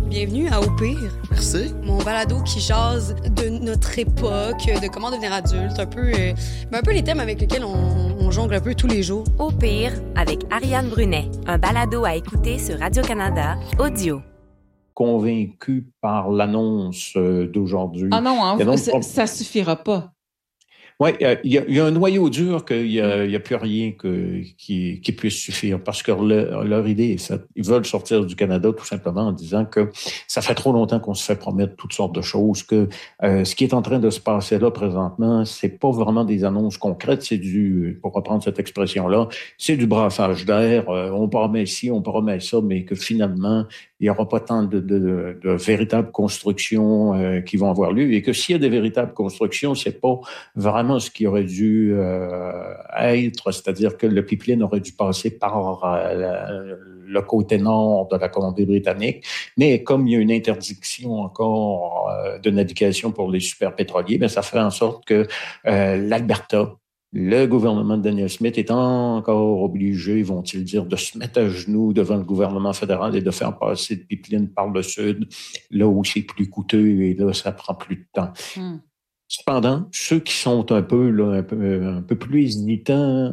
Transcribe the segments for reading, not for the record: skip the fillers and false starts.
Bienvenue à Au pire. Merci. Mon balado qui jase de notre époque, de comment devenir adulte, un peu les thèmes avec lesquels on jongle un peu tous les jours. Au pire, avec Ariane Brunet, un balado à écouter sur Radio-Canada, audio. Convaincu par l'annonce d'aujourd'hui. Ah non, ça suffira pas. Oui, il y a un noyau dur qu'il y a plus rien qui puisse suffire parce que leur idée est faite. Ils veulent sortir du Canada tout simplement en disant que ça fait trop longtemps qu'on se fait promettre toutes sortes de choses, que ce qui est en train de se passer là présentement, c'est pas vraiment des annonces concrètes, c'est pour reprendre cette expression-là, c'est du brassage d'air. On promet ci, on promet ça, mais que finalement, il n'y aura pas tant de véritables constructions qui vont avoir lieu et que s'il y a des véritables constructions, c'est pas vraiment ce qui aurait dû être, c'est-à-dire que le pipeline aurait dû passer par le côté nord de la Colombie-Britannique, mais comme il y a une interdiction encore de navigation pour les superpétroliers, bien, ça fait en sorte que l'Alberta, le gouvernement de Daniel Smith est encore obligé, vont-ils dire, de se mettre à genoux devant le gouvernement fédéral et de faire passer le pipeline par le sud, là où c'est plus coûteux et là, ça prend plus de temps. Cependant, ceux qui sont un peu plus hésitants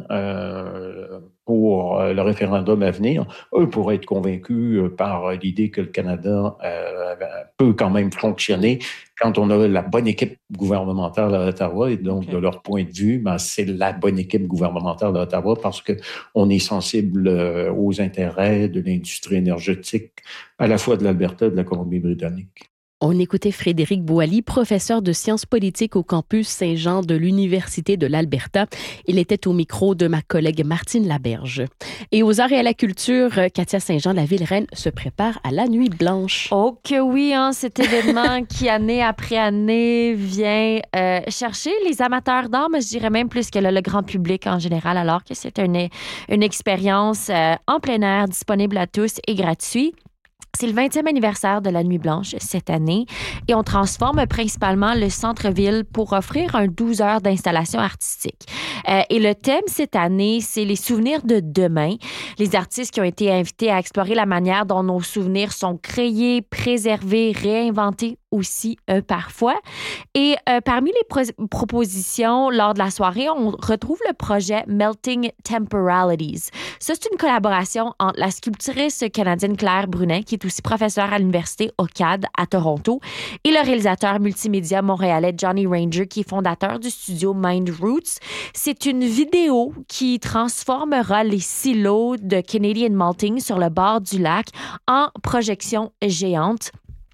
pour le référendum à venir, eux pourraient être convaincus par l'idée que le Canada peut quand même fonctionner quand on a la bonne équipe gouvernementale à Ottawa. Et donc, de leur point de vue, c'est la bonne équipe gouvernementale à Ottawa parce que on est sensible aux intérêts de l'industrie énergétique, à la fois de l'Alberta et de la Colombie-Britannique. On écoutait Frédéric Boily, professeur de sciences politiques au campus Saint-Jean de l'Université de l'Alberta. Il était au micro de ma collègue Martine Laberge. Et aux arts et à la culture, Katia Saint-Jean, la ville-reine, se prépare à la Nuit blanche. Oh que oui, cet événement qui, année après année, vient chercher les amateurs d'art, mais je dirais même plus que le grand public en général, alors que c'est une expérience en plein air, disponible à tous et gratuit. C'est le 20e anniversaire de la Nuit blanche cette année et on transforme principalement le centre-ville pour offrir un 12 heures d'installation artistique. Et le thème cette année, c'est les souvenirs de demain. Les artistes qui ont été invités à explorer la manière dont nos souvenirs sont créés, préservés, réinventés aussi parfois. Et parmi les propositions lors de la soirée, on retrouve le projet Melting Temporalities. Ça, c'est une collaboration entre la sculpturiste canadienne Claire Brunet, qui est aussi professeure à l'université OCAD à Toronto, et le réalisateur multimédia montréalais Johnny Ranger, qui est fondateur du studio Mind Roots. C'est une vidéo qui transformera les silos de Canadian Malting sur le bord du lac en projection géante.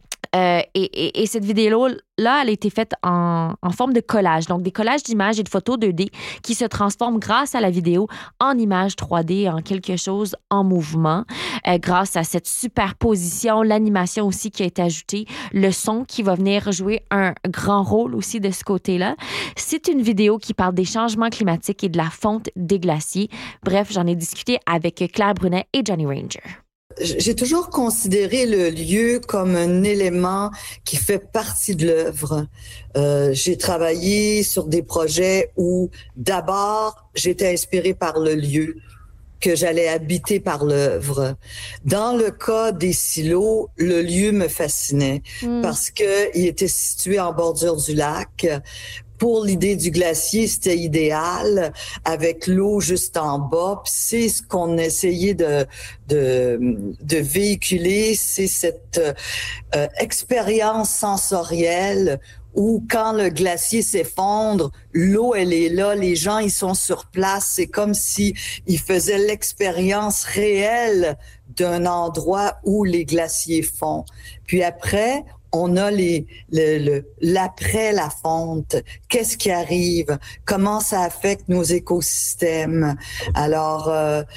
Et cette vidéo-là, elle a été faite en forme de collage. Donc, des collages d'images et de photos 2D qui se transforment grâce à la vidéo en images 3D, en quelque chose en mouvement. Grâce à cette superposition, l'animation aussi qui a été ajoutée, le son qui va venir jouer un grand rôle aussi de ce côté-là. C'est une vidéo qui parle des changements climatiques et de la fonte des glaciers. Bref, j'en ai discuté avec Claire Brunet et Johnny Ranger. J'ai toujours considéré le lieu comme un élément qui fait partie de l'œuvre. J'ai travaillé sur des projets où d'abord j'étais inspirée par le lieu, que j'allais habiter par l'œuvre. Dans le cas des silos, le lieu me fascinait parce que il était situé en bordure du lac. Pour l'idée du glacier, c'était idéal avec l'eau juste en bas. Puis c'est ce qu'on essayait de véhiculer, c'est cette expérience sensorielle où quand le glacier s'effondre, l'eau, elle est là, les gens, ils sont sur place. C'est comme si ils faisaient l'expérience réelle d'un endroit où les glaciers fondent. Puis après, on a l'après la fonte. Qu'est-ce qui arrive? Comment ça affecte nos écosystèmes? Alors,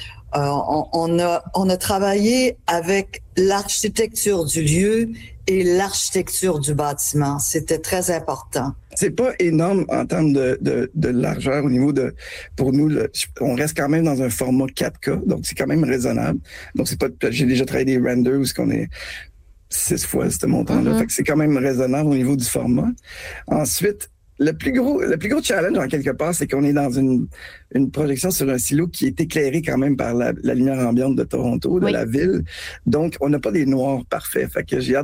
on a travaillé avec l'architecture du lieu et l'architecture du bâtiment. C'était très important. C'est pas énorme en termes de largeur au niveau de... Pour nous, on reste quand même dans un format 4K, donc c'est quand même raisonnable. Donc c'est pas... J'ai déjà travaillé des renders où on est 6 fois ce montant-là. Fait que c'est quand même raisonnable au niveau du format. Ensuite, le plus gros challenge, en quelque part, c'est qu'on est dans une projection sur un silo qui est éclairé quand même par la lumière ambiante de Toronto, de la ville. Donc, on n'a pas des noirs parfaits. Fait que j'ai hâte